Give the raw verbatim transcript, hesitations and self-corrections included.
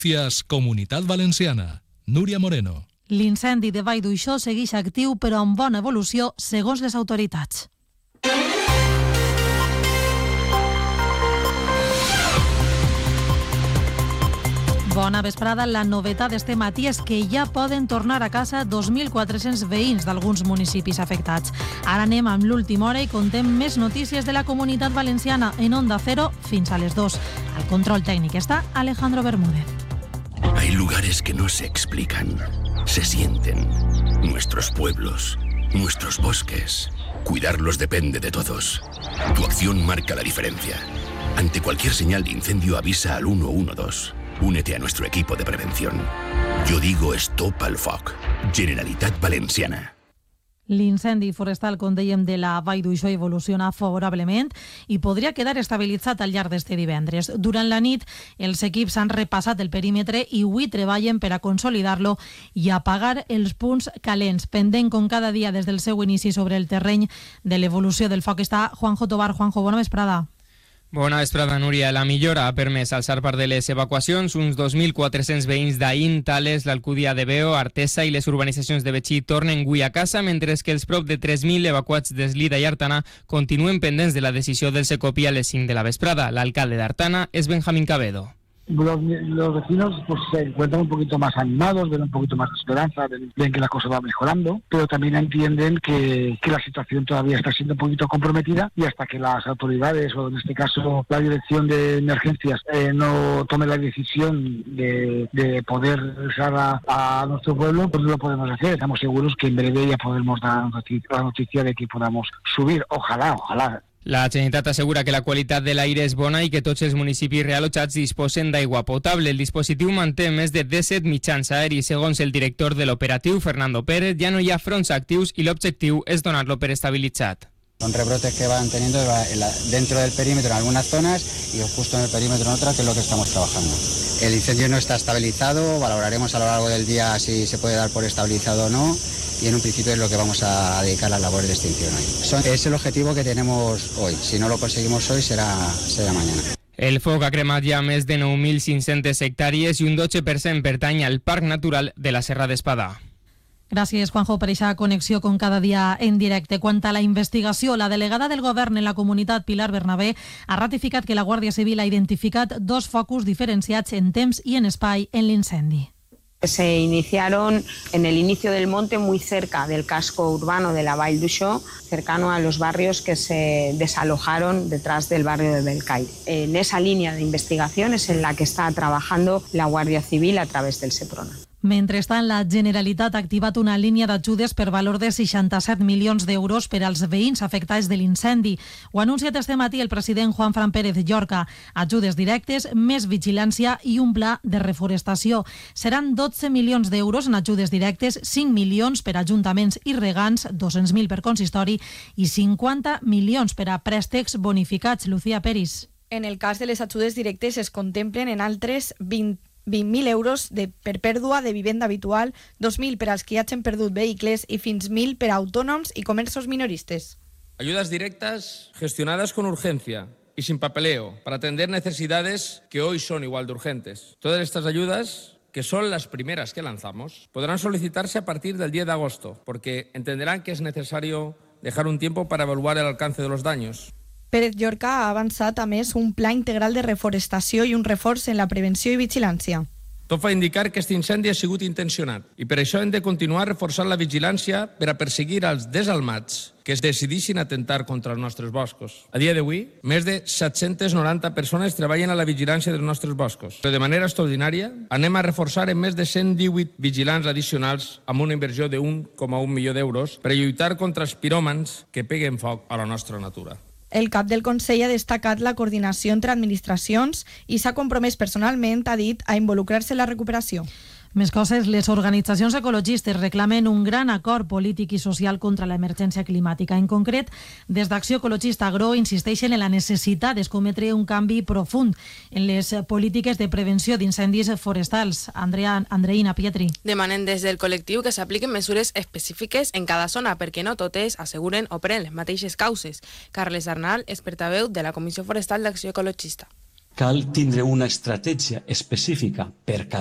Fies Comunitat Valenciana. Núria Moreno. L'incendi de Vall d'Uixó segueix actiu però amb bona evolució segons les autoritats. Bona vesprada. La novetat d'este matí és que ja poden tornar a casa dos mil quatre-cents veïns d'alguns municipis afectats. Ara anem amb l'última hora i contem més notícies de la Comunitat Valenciana en Onda Cero fins a les dos. Al control tècnic està Alejandro Bermúdez. Hay lugares que no se explican, se sienten. Nuestros pueblos, nuestros bosques. Cuidarlos depende de todos. Tu acción marca la diferencia. Ante cualquier señal de incendio avisa al uno uno dos. Únete a nuestro equipo de prevención. Yo digo Stop al Foc. Generalitat Valenciana. L'incendi forestal, com dèiem, de la Vall d'Uixó evoluciona favorablement i podria quedar estabilitzat al llarg d'este divendres. Durant la nit, els equips han repassat el perímetre i avui treballen per a consolidar-lo i apagar els punts calents. Pendent com cada dia des del seu inici sobre el terreny de l'evolució del foc està Juanjo Tobar. Juanjo, bona vesprada. Bona vesprada, Núria. La millora ha permès alçar part de les evacuacions. Uns dos mil quatre-cents veïns d'Aín, Tales, l'Alcúdia de Veo, Artesa i les urbanitzacions de Betxí tornen avui a casa, mentre que els prop de tres mil evacuats d'Eslida i Artana continuen pendents de la decisió del Secopi a les cinc de la vesprada. L'alcalde d'Artana és Benjamín Cabedo. Los, los vecinos pues se encuentran un poquito más animados, ven un poquito más de esperanza, ven, ven que la cosa va mejorando, pero también entienden que, que la situación todavía está siendo un poquito comprometida y hasta que las autoridades, o en este caso la dirección de emergencias, eh, no tome la decisión de, de poder regresar a, a nuestro pueblo, pues no lo podemos hacer. Estamos seguros que en breve ya podemos dar la noticia de que podamos subir. Ojalá, ojalá. La Generalitat assegura que la qualitat de l'aire és bona i que tots els municipis reallotjats disposen d'aigua potable. El dispositiu manté més de disset mitjans aeris. Segons el director de l'operatiu, Fernando Pérez, ja no hi ha fronts actius i l'objectiu és donar-lo per estabilitzat. Son rebrotes que van teniendo dentro del perímetro en algunas zonas y justo en el perímetro en otras, que es lo que estamos trabajando. El incendio no está estabilizado, valoraremos a lo largo del día si se puede dar por estabilizado o no, y en un principio es lo que vamos a dedicar a las labores de extinción hoy. Son, es el objetivo que tenemos hoy. Si no lo conseguimos hoy, será, será mañana. El foc ha cremat ja més de nou mil cinc-centes hectàrees i un dotze per cent pertany al Parc Natural de la Serra d'Espadà. Gràcies, Juanjo, per aquesta connexió com cada dia en directe. Quant a la investigació, la delegada del govern en la comunitat, Pilar Bernabé, ha ratificat que la Guàrdia Civil ha identificat dos focus diferenciats en temps i en espai en l'incendi. Se iniciaron en el inicio del monte, muy cerca del casco urbano de la Vall d'Uixó, cercano a los barrios que se desalojaron detrás del barrio de Belcaire. En esa línea de investigación es en la que está trabajando la Guàrdia Civil a través del Seprona. Mentrestant, la Generalitat ha activat una línia d'ajudes per valor de seixanta-set milions d'euros per als veïns afectats de l'incendi. Ho ha anunciat este matí el president Juanfran Pérez Llorca. Ajudes directes, més vigilància i un pla de reforestació. Seran dotze milions d'euros en ajudes directes, cinc milions per a ajuntaments i regants, dos-cents mil per consistori i cinquanta milions per a préstecs bonificats. Lucía Peris. En el cas de les ajudes directes es contemplen en altres vint vint mil euros de, per pèrdua de vivenda habitual, dos mil per als que hagin perdut vehicles i fins mil per a autònoms i comerços minoristes. Ayudas directas gestionadas con urgencia y sin papeleo para atender necesidades que hoy son igual de urgentes. Todas estas ayudas, que son las primeras que lanzamos, podrán solicitarse a partir del diez de agosto, porque entenderán que es necesario dejar un tiempo para evaluar el alcance de los daños. Pérez Llorca ha avançat, a més, un pla integral de reforestació i un reforç en la prevenció i vigilància. Tot fa indicar que aquest incendi ha sigut intencionat i per això hem de continuar reforçant la vigilància per a perseguir els desalmats que es decidissin atentar contra els nostres boscos. A dia d'avui, més de set-centes noranta persones treballen a la vigilància dels nostres boscos. Però de manera extraordinària, anem a reforçar en més de cent divuit vigilants addicionals amb una inversió d'un coma un milió d'euros per a lluitar contra els piròmans que peguen foc a la nostra natura. El cap del Consell ha destacat la coordinació entre administracions i s'ha compromès personalment, ha dit, a involucrar-se en la recuperació. Més coses, les organitzacions ecologistes reclamen un gran acord polític i social contra l'emergència climàtica. En concret, des d'Acció Ecologista Agro insisteixen en la necessitat d'escometre un canvi profund en les polítiques de prevenció d'incendis forestals. Andrea, Andreina Pietri. Demanen des del col·lectiu que s'apliquen mesures específiques en cada zona perquè no totes asseguren o prenen les mateixes causes. Carles Arnal és portaveu de la Comissió Forestal d'Acció Ecologista. Cal tindre una estratègia específica per cada